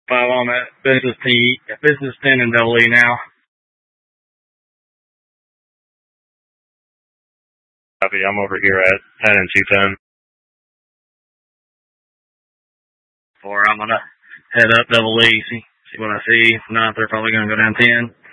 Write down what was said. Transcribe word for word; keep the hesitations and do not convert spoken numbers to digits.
Five on that business T, business ten and double E now. Copy. I'm over here at ten and two ten. Four. I'm gonna head up double E. See, see what I see. If not, they're probably gonna go down ten.